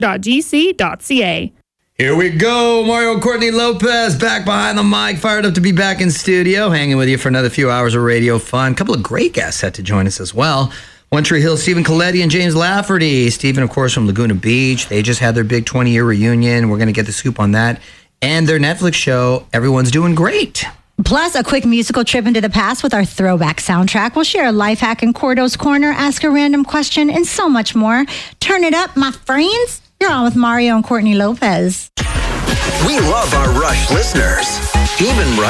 rush.gc.ca. Here we go. Mario Courtney Lopez back behind the mic, fired up to be back in studio, hanging with you for another few hours of radio fun. A couple of great guests had to join us as well. One Tree Hill, Stephen Colletti and James Lafferty. Stephen, of course, from Laguna Beach. They just had their big 20-year reunion. We're going to get the scoop on that. And their Netflix show, Everyone's Doing Great. Plus, a quick musical trip into the past with our throwback soundtrack. We'll share a life hack in Cordo's Corner, ask a random question, and so much more. Turn it up, my friends. You're on with Mario and Courtney Lopez. We love our Rush listeners. Even Rush